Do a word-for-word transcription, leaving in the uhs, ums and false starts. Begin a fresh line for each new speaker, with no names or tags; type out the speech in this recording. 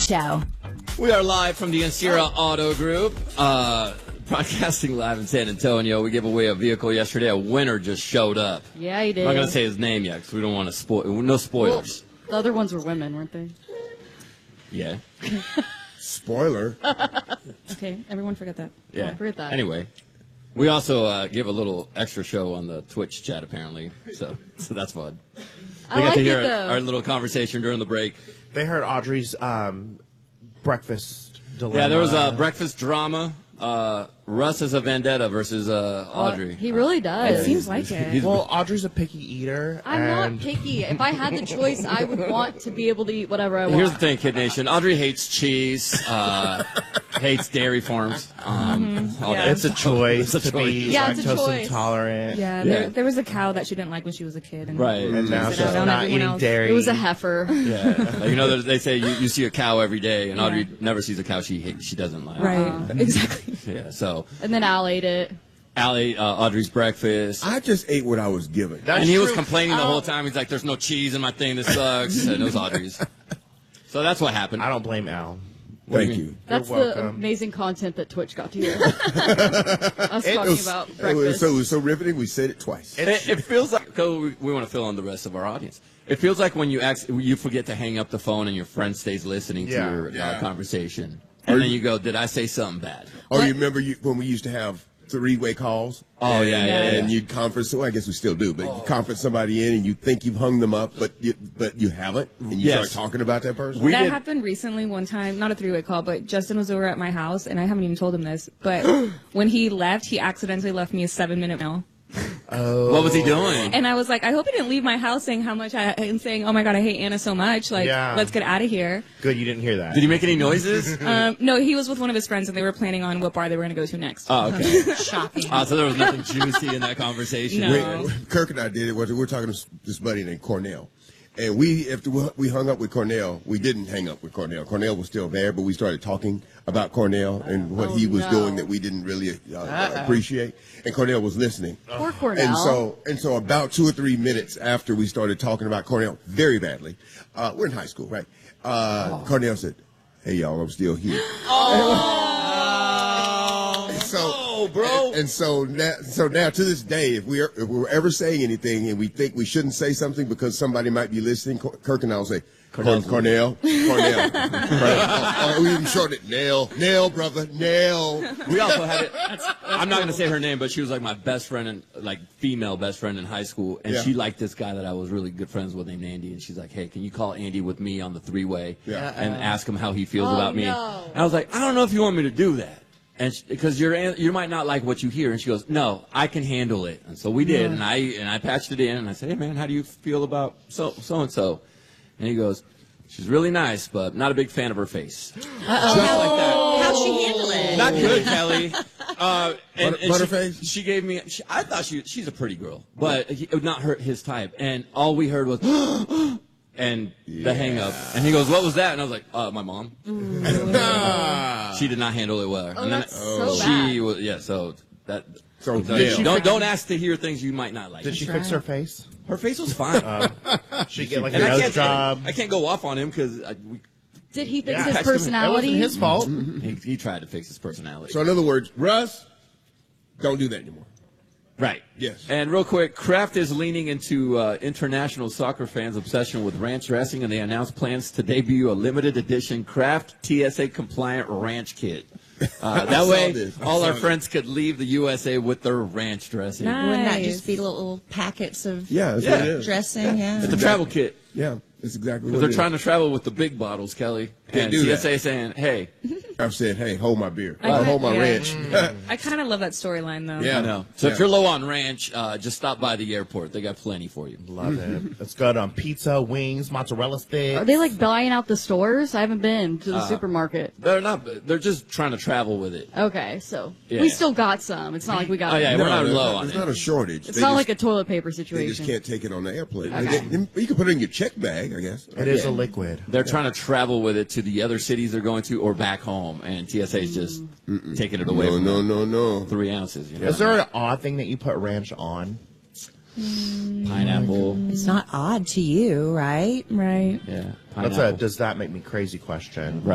Show.
We are live from the Ansira Auto Group, uh, broadcasting live in San Antonio. We gave away a vehicle yesterday. A winner just showed up.
Yeah, he did.
I'm not going to say his name yet because we don't want to spoil. No spoilers.
Well, the other ones were women, weren't they?
Yeah.
Spoiler.
Okay, everyone forget that.
Yeah.
Oh, forget that.
Anyway, we also uh, give a little extra show on the Twitch chat, apparently. So, so that's fun.
I
We got
like
to
it,
hear
though.
our little conversation during the break.
They heard Audrey's um, breakfast dilemma.
Yeah, there was a breakfast drama. Uh, Russ is a vendetta versus uh, Audrey.
He really does.
It seems like
He's-
it.
he's-
Well, Audrey's a picky eater.
I'm
and
not picky. If I had the choice, I would want to be able to eat whatever I want.
Here's the thing, Kid Nation. Audrey hates cheese, uh, hates dairy farms. Um, all
Yeah.
that.
It's a choice
It's a
to
choice.
be
Yeah, it's a
lactose
choice.
intolerant.
Yeah,
Yeah.
There, there was a cow that she didn't like when she was a kid. And
Right.
And now
Sit
she's
down,
not
everyone
eating
else.
dairy.
It was a heifer.
Yeah. Like, you know, they- they say you, you see a cow every day, and
Yeah.
Audrey never sees a cow she hates, she doesn't like.
Right, exactly.
Yeah. So,
And then Al ate it.
Allie, uh, Audrey's breakfast.
I just ate what I was given.
That's
and he was
true.
complaining the
Oh.
whole time. He's like, "There's no cheese in my thing. This sucks." And it was Audrey's. So that's what happened.
I don't blame Al.
What do
Thank
you
you.
That's
You're
the
welcome.
amazing content that Twitch got to hear. Us
It
talking
was,
about
it was,
breakfast.
so, it was so riveting, we said it twice.
It, it feels like 'cause we, we want to fill in the rest of our audience. It feels like when you act, you forget to hang up the phone and your friend stays listening
Yeah.
to your
Yeah.
uh, conversation, and then you go, "Did I say something bad?"
Oh, you remember you, when we used to have three-way calls?
Oh, yeah, yeah, yeah.
And you'd conference, well, I guess we still do, but you conference somebody in and you think you've hung them up, but you, but you haven't, and you
Yes.
start talking about that person?
We
that
did-
happened recently one time, not a three-way call, but Justin was over at my house, and I haven't even told him this, but when he left, he accidentally left me a seven-minute mail.
What was he doing?
And I was like, I hope he didn't leave my house saying how much I, and saying, oh my God, I hate Anna so much. Like,
Yeah.
let's get out of here.
Good, you didn't hear that.
Did he make any noises?
Um, no, he was with one of his friends, and they were planning on what bar they were going to go to next.
Oh, okay.
Shocking.
Uh, so there was nothing juicy in that conversation.
No.
Wait, Kirk and I did it. Was we were talking to this buddy named Cornell, and we after we hung up with Cornell, we didn't hang up with Cornell. Cornell was still there, but we started talking about Cornell and what
Oh,
he was
no.
doing that we didn't really uh, appreciate. And Cornell was listening.
Poor Cornell.
And so, and so, about two or three minutes after we started talking about Cornell very badly, uh, we're in high school, right? Uh, Cornell said, "Hey, y'all, I'm still here."
Oh,
So,
oh, bro.
And, and so now, so now to this day, if we're if we're ever saying anything and we think we shouldn't say something because somebody might be listening, Cor- Kirk and I will say, Cornell, Cornell, Cornell, Cornell. Or we even shorten it, Nail, Nail, brother, Nail.
We also had it. I'm not going to say her name, but she was like my best friend, and like female best friend in high school. And
Yeah.
she liked this guy that I was really good friends with named Andy. And she's like, "Hey, can you call Andy with me on the three way
Yeah.
and ask him how he feels
Oh,
about me?"
no.
And I was like, "I don't know if you want me to do that." And because you're an- you might not like what you hear, and she goes, "No, I can handle it." And so we did, and I and I patched it in, and I said, "Hey man, how do you feel about so so and so?" And he goes, "She's really nice, but not a big fan of her face." Just like that.
How'd she handle it?
Not good, Kelly. Uh, and,
Butter-
and
Butterface?
She, she gave me. She, I thought she she's a pretty girl, but he, it would not hurt his type. And all we heard was, and the hang up. And he goes, "What was that?" And I was like, "Uh, my mom." She did not handle it well.
Oh,
and then
that's so
she
bad.
was yeah. So that.
So
don't
yeah.
don't, don't ask to hear things you might not like.
Did she fix her face?
Her face was fine.
She get like a
and I
nose
can't,
job.
I can't go off on him because we.
Did he fix
Yeah.
his
That wasn't
personality?
That wasn't his fault.
He, he tried to fix his personality.
So in other words, Russ, don't do that anymore.
Right.
Yes.
And real quick, Kraft is leaning into uh, international soccer fans' obsession with ranch dressing, and they announced plans to debut a limited edition Kraft T S A compliant ranch kit. Uh, that
saw
way,
this. I
all
saw
our
this.
friends could leave the U S A with their ranch dressing.
Nice.
Wouldn't that just be little packets of
Yeah, that's
Yeah.
what it is.
dressing? Yeah.
It's a travel kit.
Yeah, that's exactly what
Because they're
it is.
trying to travel with the big bottles, Kelly.
Can't
and
do
T S A
that.
saying, hey,
I've said, hey, hold my beer.
I
Or
bet-
hold my
yeah.
ranch.
I kind of love that storyline, though.
Yeah.
I know. So if
Yeah.
you're low on ranch, uh, just stop by the airport. They got plenty for you.
Love it. It's good on pizza, wings, mozzarella sticks.
Are they like buying out the stores? I haven't been to the
Uh,
supermarket.
They're not. They're just trying to travel with it.
Okay, so
Yeah.
we still got some. It's not like we got.
Oh, yeah,
it.
we're not
there's
low
not,
on
It's
it.
not a shortage.
It's
They
not
just-
like a toilet paper
They just
situation.
can't take it on the airplane.
Okay.
They- you can put it in your check bag, I guess.
It is a liquid.
They're trying to travel with it to the other cities they're going to or back home, and T S A is just taking it away
No,
from
no,
them.
no, no.
Three ounces. You know?
Is there an odd thing that you put ranch on?
pineapple?
It's not odd to you, right?
Right.
Yeah,
That's
pineapple.
a does that make me crazy question.